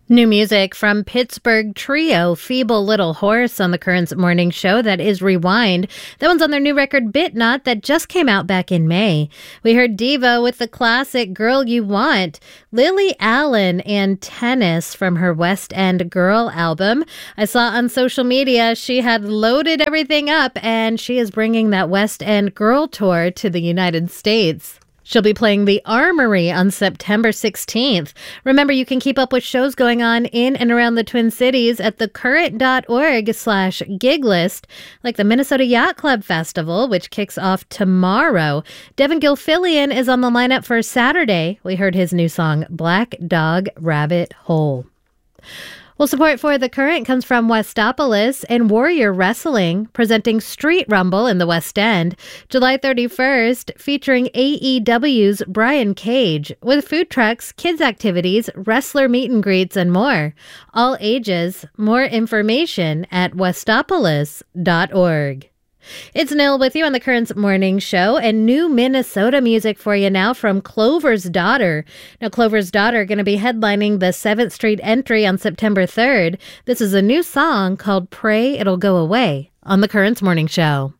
New music from Pittsburgh trio Feeble Little Horse on the Currents morning show. That is Rewind. That one's on their new record Bit Not that just came out back in May. We heard Diva with the classic Girl You Want. Lily Allen and Tennis from her West End Girl album. I saw on social media she had loaded everything up and she is bringing that West End Girl tour to the United States. She'll be playing the Armory on September 16th. Remember, you can keep up with shows going on in and around the Twin Cities at thecurrent.org/gig list, like the Minnesota Yacht Club Festival, which kicks off tomorrow. Devin Gilfillian is on the lineup for Saturday. We heard his new song, Black Dog Rabbit Hole. Well, support for The Current comes from Westopolis and Warrior Wrestling, presenting Street Rumble in the West End, July 31st, featuring AEW's Brian Cage, with food trucks, kids' activities, wrestler meet and greets, and more. All ages. More information at westopolis.org. It's Nil with you on the Currents Morning Show, and new Minnesota music for you now from Clover's Daughter. Now, Clover's Daughter going to be headlining the 7th Street Entry on September 3rd. This is a new song called Pray It'll Go Away on the Currents Morning Show.